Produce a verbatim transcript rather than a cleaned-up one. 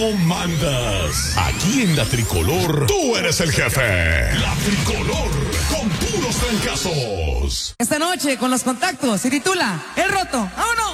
no mandas. Aquí en La Tricolor, tú eres el jefe. La Tricolor, con puros trancazos. Esta noche, con los contactos, se titula El Roto. ¡Vámonos!